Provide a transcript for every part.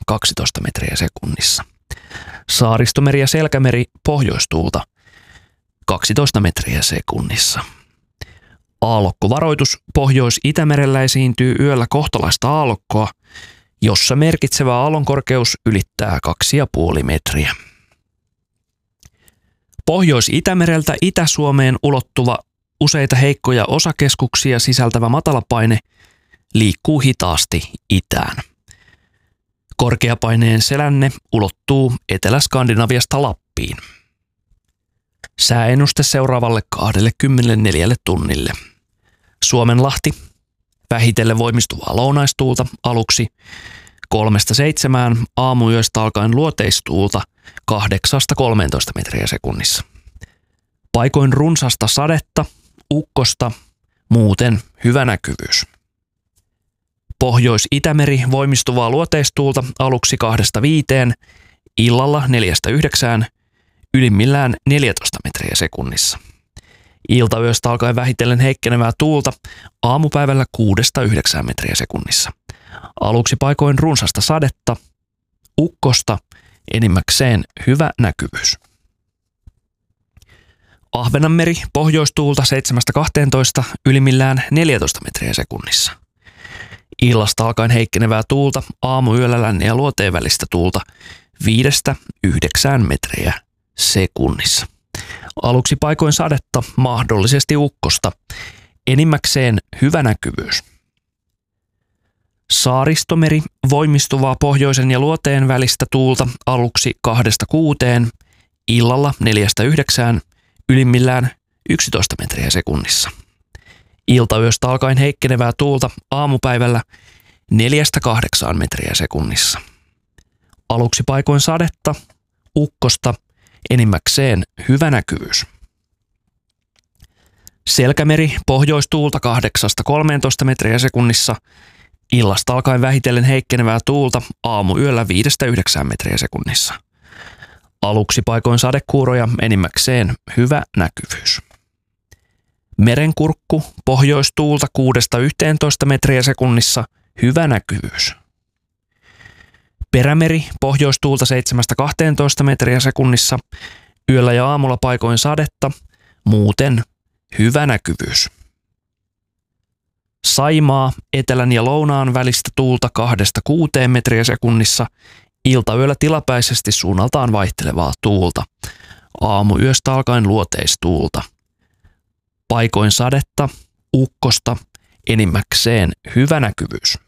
12 metriä sekunnissa. Saaristomeri ja Selkämeri pohjoistuulta 12 metriä sekunnissa. Aallokkovaroitus Pohjois-Itämerellä esiintyy yöllä kohtalaista aallokkoa, jossa merkitsevä aallonkorkeus ylittää 2,5 metriä. Pohjois-Itämereltä Itä-Suomeen ulottuva useita heikkoja osakeskuksia sisältävä matalapaine liikkuu hitaasti itään. Korkeapaineen selänne ulottuu Etelä-Skandinaviasta Lappiin. Sääennuste seuraavalle 24 tunnille. Suomenlahti, vähitellen voimistuvaa lounaistuulta aluksi 3-7, aamuyöstä alkaen luoteistuulta 8-13 metriä sekunnissa. Paikoin runsasta sadetta, ukkosta, muuten hyvä näkyvyys. Pohjois-Itämeri voimistuvaa luoteistuulta aluksi 2-5, illalla 4-9, ylimmillään 14 metriä sekunnissa. Iltayöstä alkaen vähitellen heikkenevää tuulta aamupäivällä 6-9 metriä sekunnissa. Aluksi paikoin runsasta sadetta, ukkosta, enimmäkseen hyvä näkyvyys. Ahvenanmeri pohjoistuulta 7-12, ylimmillään 14 metriä sekunnissa. Illasta alkaen heikkenevää tuulta aamuyöllä lännen ja luoteen välistä tuulta 5-9 metriä sekunnissa. Aluksi paikoin sadetta, mahdollisesti ukkosta, enimmäkseen hyvä näkyvyys. Saaristomeri voimistuvaa pohjoisen ja luoteen välistä tuulta aluksi 2-6, illalla 4-9, ylimmillään 11 metriä sekunnissa. Iltayöstä alkaen heikkenevää tuulta aamupäivällä 4-8 metriä sekunnissa. Aluksi paikoin sadetta, ukkosta, enimmäkseen hyvä näkyvyys. Selkämeri pohjoistuulta 8-13 metriä sekunnissa, illasta alkaen vähitellen heikkenevää tuulta aamuyöllä 5-9 metriä sekunnissa. Aluksi paikoin sadekuuroja, enimmäkseen hyvä näkyvyys. Merenkurkku pohjoistuulta 6-11 metriä sekunnissa, hyvä näkyvyys. Perämeri pohjoistuulta 7-12 metriä sekunnissa, yöllä ja aamulla paikoin sadetta, muuten hyvä näkyvyys. Saimaa etelän ja lounaan välistä tuulta 2-6 metriä sekunnissa, iltayöllä tilapäisesti suunnaltaan vaihtelevaa tuulta, aamuyöstä alkaen luoteistuulta. Paikoin sadetta, ukkosta, enimmäkseen hyvä näkyvyys.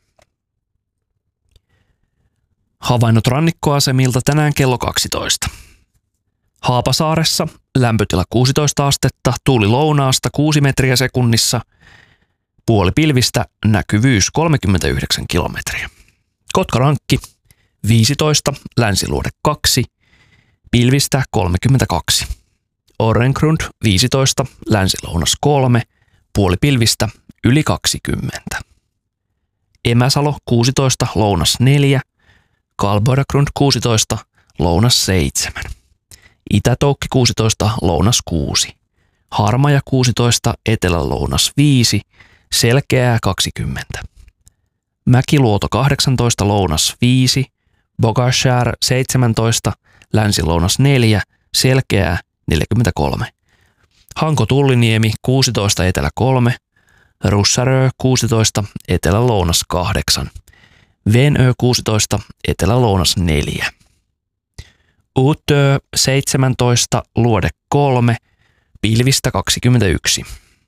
Havainnot rannikkoasemilta tänään kello 12. Haapasaaressa lämpötila 16 astetta, tuuli lounaasta 6 metriä sekunnissa, puoli pilvistä, näkyvyys 39 kilometriä. Kotkarankki 15, länsiluode 2, pilvistä 32. Orrengrund 15, länsilounas 3, puoli pilvistä yli 20. Emäsalo 16, lounas 4, Karlborgsgrund 16, lounas 7. Itätoukki 16, lounas 6. Harmaja 16, etelälounas 5, selkeää 20. Mäkiluoto 18, lounas 5, Bogaskär 17, länsilounas 4, selkeää 43. Hanko-Tulliniemi 16, etelä 3, Russarö 16, etelä-lounas 8, Venö 16, etelä-lounas 4. Utö 17, luode 3, pilvistä 21.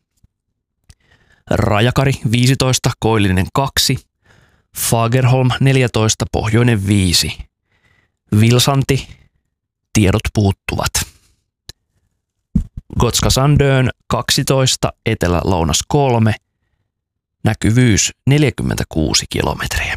Rajakari 15, koillinen 2, Fagerholm 14, pohjoinen 5. Vilsanti, tiedot puuttuvat. Gotska Sandön 12, etelä-lounas 3, näkyvyys 46 kilometriä.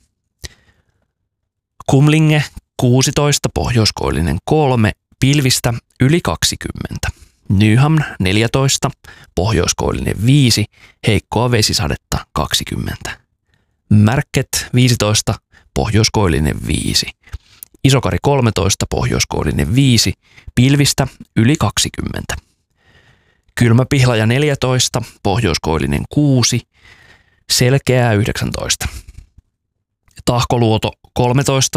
Kumlinge 16, pohjoiskoillinen 3, pilvistä yli 20. Nyhamn 14, pohjoiskoillinen 5, heikkoa vesisadetta 20. Märket 15, pohjoiskoillinen 5. Isokari 13, pohjoiskoillinen 5, pilvistä yli 20. Kylmäpihlaja 14, pohjoiskoillinen 6, selkeää 19. Tahkoluoto 13,